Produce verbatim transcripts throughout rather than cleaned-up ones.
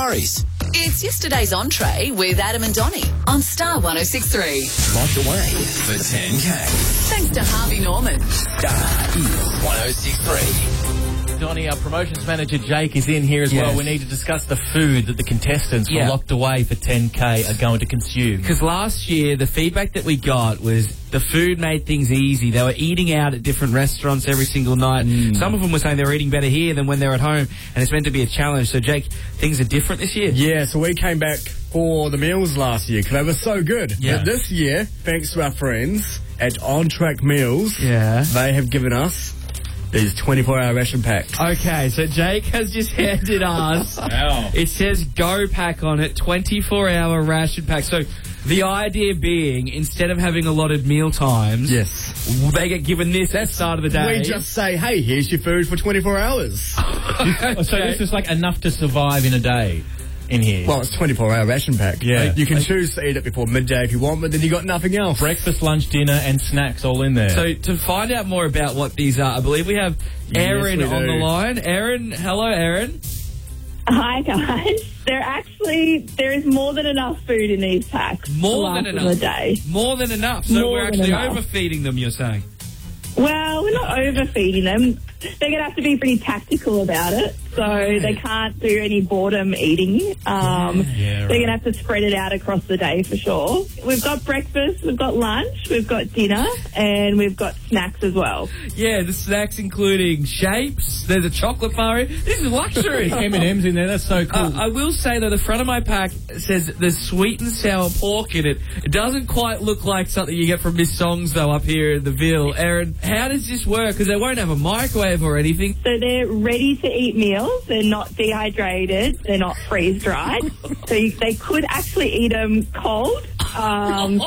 Murray's. It's yesterday's entree with Adam and Donnie on Star one oh six point three. Locked away for ten K. Thanks to Harvey Norman. Star is one oh six point three. Donnie, our promotions manager Jake is in here as Yes. well. We need to discuss the food that the contestants Yeah. from Locked Away for ten K are going to consume. Because last year, the feedback that we got was the food made things easy. They were eating out at different restaurants every single night. Some of them were saying they were eating better here than when they're at home, and it's meant to be a challenge. So, Jake, things are different this year? Yeah, so we came back for the meals last year because they were so good. Yeah. But this year, thanks to our friends at On Track Meals, Yeah. they have given us these twenty-four hour ration packs. Okay, so Jake has just handed us. Wow. It says Go Pack on it, twenty-four hour ration pack. So the idea being, instead of having allotted meal times, Yes. they get given this at the start of the day. We just say, hey, here's your food for twenty-four hours. Oh, so this is like enough to survive in a day in here. Well, it's twenty-four hour ration pack. Yeah. Like, you can Like- choose to eat it before midday if you want, but then you got nothing else. breakfast, lunch, dinner, and snacks all in there. So to find out more about what these are, I believe we have Erin Yes, we on do. the line. Erin, hello, Erin. Hi guys. There actually there is more than enough food in these packs. More to than last enough. them a day. More than enough. So More we're than actually enough. overfeeding them, you're saying? Well, we're not overfeeding them. They're going to have to be pretty tactical about it. So they can't do any boredom eating. Um, Yeah, They're going to have to spread it out across the day for sure. We've got breakfast, we've got lunch, we've got dinner, and we've got snacks as well. Yeah, the snacks including shapes. There's a chocolate bar. This is luxury. M and M's in there, that's so cool. Uh, I will say, though, the front of my pack says there's sweet and sour pork in it. It doesn't quite look like something you get from Miss Songs, though, up here in the Ville. Erin, how does this work? Because they won't have a microwave or anything. So they're ready to eat meals. They're not dehydrated. They're not freeze-dried. So you, they could actually eat them cold. Um,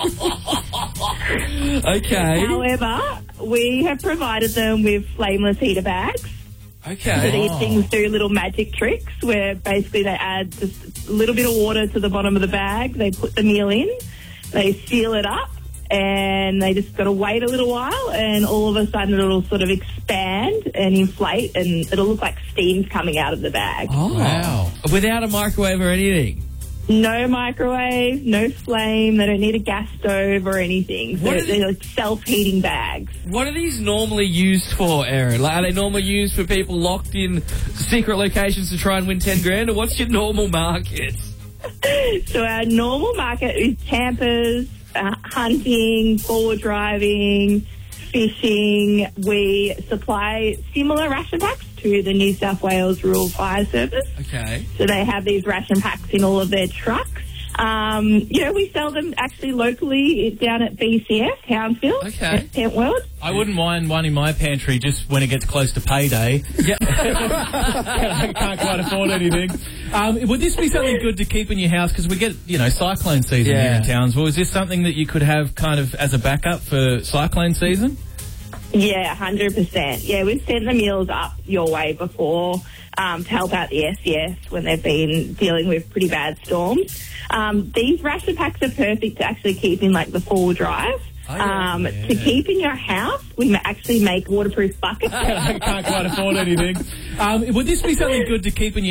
Okay. however, we have provided them with flameless heater bags. So Okay. these things do little magic tricks where basically they add just a little bit of water to the bottom of the bag. They put the meal in. They seal it up. And they just got to wait a little while, and all of a sudden it'll sort of expand and inflate, and it'll look like steam's coming out of the bag. Oh. Wow. Without a microwave or anything. No microwave, no flame. They don't need a gas stove or anything. So What are they're like self-heating bags. What are these normally used for, Erin? Like, are they normally used for people locked in secret locations to try and win ten grand, or what's your normal market? So our normal market is campers, uh, hunting, forward driving, fishing. We supply similar ration packs to the New South Wales Rural Fire Service. Okay. So they have these ration packs in all of their trucks. Um, you know, we sell them actually locally down at B C F, Townsville, Okay. at Tent World. I wouldn't mind one in my pantry just when it gets close to payday. Yeah. I can't quite afford anything. Um, would this be something good to keep in your house? Because we get, you know, cyclone season Yeah. here in Townsville. Is this something that you could have kind of as a backup for cyclone season? Yeah, one hundred percent. Yeah, we've sent the meals up your way before um, to help out the S C S when they've been dealing with pretty bad storms. Um, these ration packs are perfect to actually keep in, like, the four-wheel drive. Oh, yeah. um, Yeah. To keep in your house, we ma- actually make waterproof buckets. I can't quite afford anything. Um, would this be something good to keep in your